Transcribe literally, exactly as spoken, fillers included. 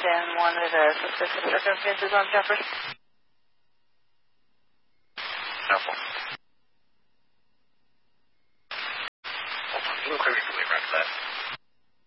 ten one with a suspicious circumstances on Jefferson. No problem. Hold on, you look crazy, right for that.